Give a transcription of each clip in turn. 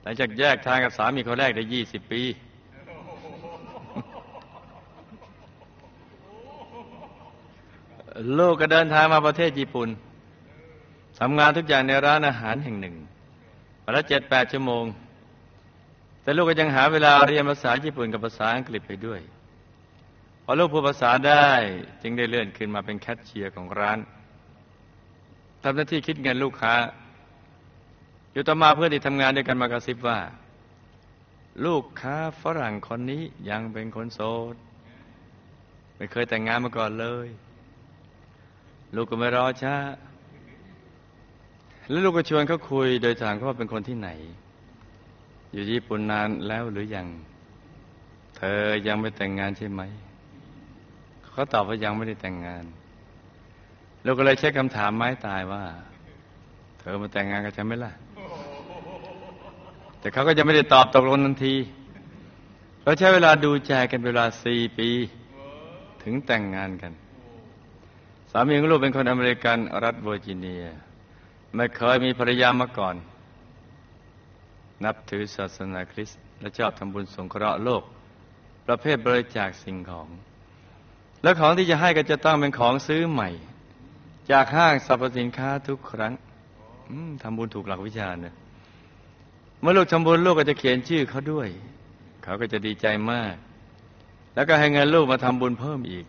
ลังจากแยกทางกับสามีคนแรกได้20 ปีลูกก็เดินทางมาประเทศญี่ปุ่นทำงานทุกอย่างในร้านอาหารแห่งหนึ่งวันละ7-8 ชั่วโมงแต่ลูกก็ยังหาเวลาเรียนภาษาญี่ปุ่นกับภาษาอังกฤษไปด้วยพอลูกพูดภาษาได้จึงได้เลื่อนขึ้นมาเป็นแคชเชียร์ของร้านทำหน้าที่คิดเงินลูกค้าอยู่ต่อมาเพื่อนที่ทำงานด้วยกันมากระซิบว่าลูกค้าฝรั่งคนนี้ยังเป็นคนโสดไม่เคยแต่งงานมาก่อนเลยลูกก็ไม่รอช้าแล้วลูกก็ชวนเขาคุยโดยถามเขาว่าเป็นคนที่ไหนอยู่ญี่ปุ่นนานแล้วหรือยังเธอยังไม่แต่งงานใช่ไหมเขาตอบว่ายังไม่ได้แต่งงานลูกก็เลยใช้คำถามไม้ตายว่าเธอมาแต่งงานกับฉันไหมล่ะแต่เขาก็จะไม่ได้ตอบตกลงทันทีเราใช้เวลาดูใจกันเวลา4 ปีถึงแต่งงานกันสามีของลูกเป็นคนอเมริกันรัฐเวอร์จิเนียไม่เคยมีภรรยามาก่อนนับถือศาสนาคริสต์และชอบทำบุญสงเคราะห์โลกประเภทบริจาคสิ่งของและของที่จะให้ก็จะต้องเป็นของซื้อใหม่จากห้างสรรพสินค้าทุกครั้งทำบุญถูกหลักวิชาเนี่ยเมื่อลูกทำบุญลูกก็จะเขียนชื่อเขาด้วยเขาก็จะดีใจมากแล้วก็ให้เงินลูกมาทำบุญเพิ่มอีก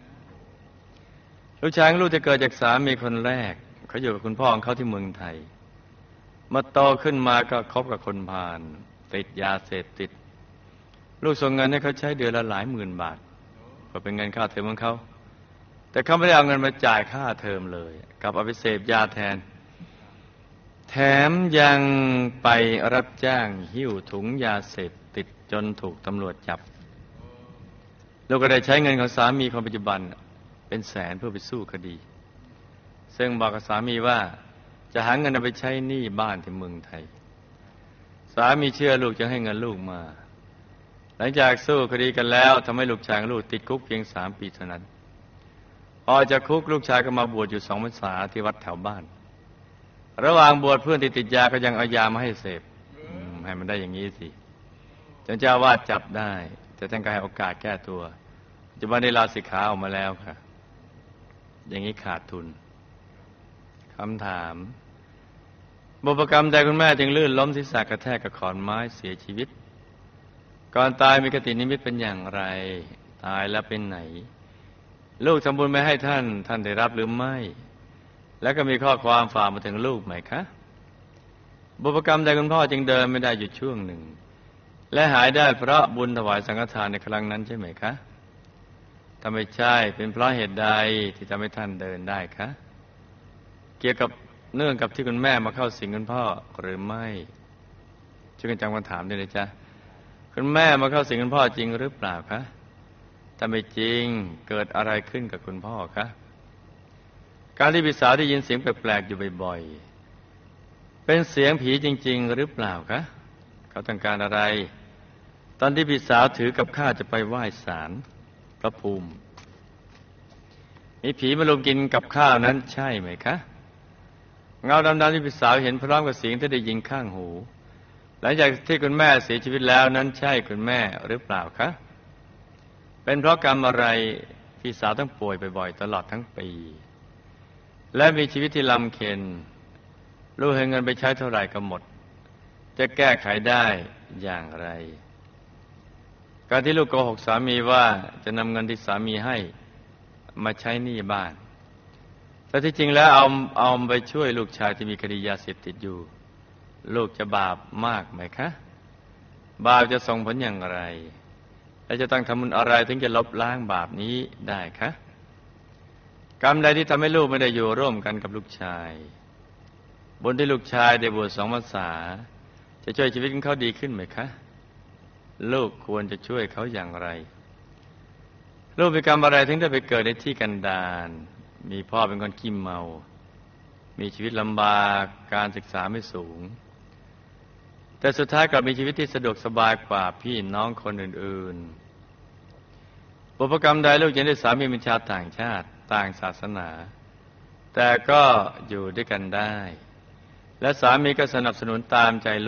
ลูกชายของลูกจะเกิดจากสามีคนแรกเขาอยู่กับคุณพ่อของเขาที่เมืองไทยมาโตขึ้นมาก็คบกับคนพาลติดยาเสพติดลูกส่งเงินให้เขาใช้เดือนละหลายหมื่นบาทก็เป็นเงินค่าเทอมของเขาแต่เขาไม่ได้เอาเงินมาจ่ายค่าเทอมเลยกลับเอาไปเสพยาแทนแถมยังไปรับจ้างหิ้วถุงยาเสพติดจนถูกตำรวจจับลูกก็ได้ใช้เงินของสามีคนปัจจุบันเป็นแสนเพื่อไปสู้คดีซึ่งบอกกับสามีว่าจะหาเงินเอาไปใช้หนี้บ้านที่เมืองไทยสามีเชื่อลูกจะให้เงินลูกมาหลังจากสู้คดีกันแล้วทำให้ลูกชายของลูกติดคุกเพียง3 ปีเท่านั้นออกจากคุกลูกชายก็มาบวชอยู่2 พรรษาที่วัดแถวบ้านระหว่างบวชเพื่อนที่ติดยาก็ยังเอายามาให้เสพให้มันได้อย่างนี้สิจนเจ้าวาดจับได้แต่ท่านก็ให้โอกาสแก้ตัวปัจจุบันได้ลาสิกขาออกมาแล้วค่ะอย่างนี้ขาดทุนคำถามบุพกรรมใดคุณแม่จึงลื่นล้มศีรษะกระแทกกับขอนไม้เสียชีวิตก่อนตายมีคตินิมิตเป็นอย่างไรตายแล้วเป็นไหนลูกทำบุญไม่ให้ท่านได้รับหรือไม่แล้วก็มีข้อความฝากมาถึงลูกไหมคะบุพกรรมใดคุณพ่อจึงเดินไม่ได้อยู่ช่วงหนึ่งและหายได้เพราะบุญถวายสังฆทานในครั้งนั้นใช่ไหมคะถ้าไม่ใช่เป็นเพราะเหตุใดที่ทำให้ท่านเดินได้คะเกี่ยวกับเนื่องกับที่คุณแม่มาเข้าสิงคุณพ่อหรือไม่ช่วยกันจำคำถามด้วยนะจ๊ะคุณแม่มาเข้าสิงคุณพ่อจริงหรือเปล่าคะถ้าไม่จริงเกิดอะไรขึ้นกับคุณพ่อคะการที่พี่สาวได้ยินเสียงแปลกๆอยู่บ่อยๆเป็นเสียงผีจริงๆหรือเปล่าคะเขาต้องการอะไรตอนที่พี่สาวถือกับข้าวจะไปไหว้ศาลพระภูมิมีผีมาลุมกินกับข้าวนั้นใช่ไหมคะเงาดำๆที่พี่สาวเห็นพร้อมกับเสียงที่ได้ยินข้างหูหลังจากที่คุณแม่เสียชีวิตแล้วนั้นใช่คุณแม่หรือเปล่าคะเป็นเพราะกรรมอะไรพี่สาวต้องป่วยบ่อยๆตลอดทั้งปีและมีชีวิตที่ลำเค็ญลูกให้เงินไปใช้เท่าไหร่ก็หมดจะแก้ไขได้อย่างไรการที่ลูกโกหกสามีว่าจะนำเงินที่สามีให้มาใช้หนี้บ้านแต่ที่จริงแล้วเอาไปช่วยลูกชายที่มีคดียาเสพติดอยู่ลูกจะบาปมากไหมคะบาปจะส่งผลอย่างไรและจะต้องทำบุญอะไรถึงจะลบล้างบาปนี้ได้คะกรรมใดที่ทำให้ลูกไม่ได้อยู่ร่วมกันกับลูกชายบุญที่ลูกชายได้บวช2 พรรษาจะช่วยชีวิตของเขาดีขึ้นไหมคะลูกควรจะช่วยเขาอย่างไรลูกมีกรรมอะไรถึงได้ไปเกิดในที่กันดารมีพ่อเป็นคนขี้เมามีชีวิตลำบากการศึกษาไม่สูงแต่สุดท้ายกลับมีชีวิตที่สะดวกสบายกว่าพี่น้องคนอื่นๆบุพกรรมใดลูกยังได้สามีเป็นชาวต่างชาติต่างศาสนาแต่ก็อยู่ด้วยกันได้และสามีก็สนับสนุนตามใจ